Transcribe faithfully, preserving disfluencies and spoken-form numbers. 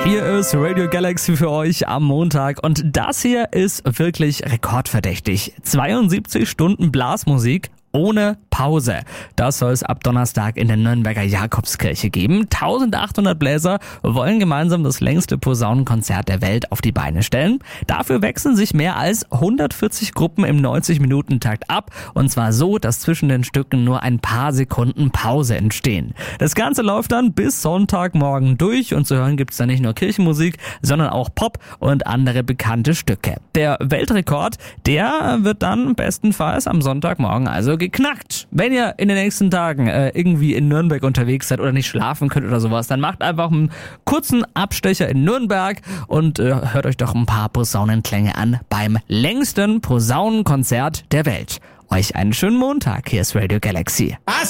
Hier ist Radio Galaxy für euch am Montag und das hier ist wirklich rekordverdächtig. zweiundsiebzig Stunden Blasmusik ohne Pause. Das soll es ab Donnerstag in der Nürnberger Jakobskirche geben. eintausendachthundert Bläser wollen gemeinsam das längste Posaunenkonzert der Welt auf die Beine stellen. Dafür wechseln sich mehr als hundertvierzig Gruppen im neunzig-Minuten-Takt ab. Und zwar so, dass zwischen den Stücken nur ein paar Sekunden Pause entstehen. Das Ganze läuft dann bis Sonntagmorgen durch und zu hören gibt es dann nicht nur Kirchenmusik, sondern auch Pop und andere bekannte Stücke. Der Weltrekord, der wird dann bestenfalls am Sonntagmorgen also geknackt. Wenn ihr in den nächsten Tagen äh, irgendwie in Nürnberg unterwegs seid oder nicht schlafen könnt oder sowas, dann macht einfach einen kurzen Abstecher in Nürnberg und äh, hört euch doch ein paar Posaunenklänge an beim längsten Posaunenkonzert der Welt. Euch einen schönen Montag. Hier ist Radio Galaxy. Was?